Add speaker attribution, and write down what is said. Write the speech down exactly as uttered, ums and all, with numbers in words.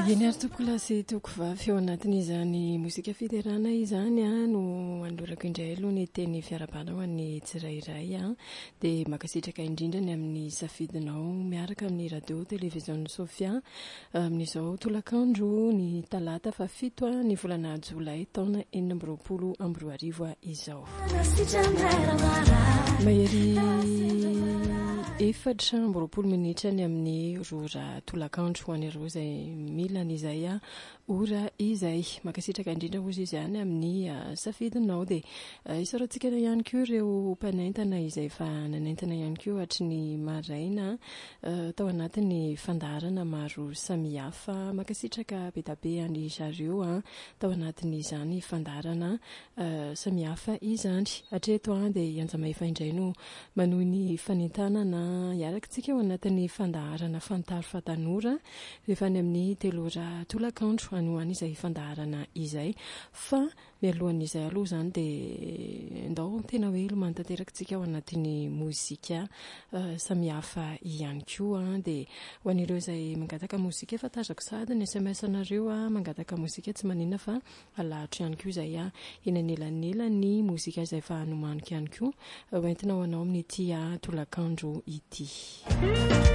Speaker 1: Eny ary toko lasy toko vavy eo anatin'izany mozika fiterana izany a no andorako indray aloha ny teny fiarabana ho an'ny tsirairay a dia makasitraka indrindra ny amin'ny safidinao miaraka amin'ny radio televizion Sofia amin'izao tolakandro ny talata fa fito a ny volana jolay taona enina amby roapolo amby roa arivo izao. Mahery efatra amby roapolo minitra ny amin'ny rora tolakandro ho an'ireo izay mila izay a ora izay makasitraka indrindra ozy izy ihany amin'ny uh, safidinao dia uh, isarantsika ihany koa ireo mpanentana izay fa nanentana ihany koa hatry ny maraina uh, tao anatin'ny fandarana maro samihafa makasitraka be da be any zareo a tao anatin'izany fandarana uh, samihafa izany hatreto a dia ianjamaefa indray no manohy ny fanentanana iarakitsika ao anatin'ny fandarana fantaro fatanora rehefa any amin'ny telora tolakandro ano an'izay fandarana izay fa mialohan'izay aloha izany dia ndao tena hoe mantanteraka ao anatin'ny mozika uh, samihafa ihany koa dia ho an'ireo izay mangataka mozika efa tazako sady ny S M S anareo a mangataka mozika tsy maninona fa alahatra ihany koa izay a inanelanelany mozika izay fa hanomaniko ihany koa hoentina ho anao amin'ny ity tolakandro ity.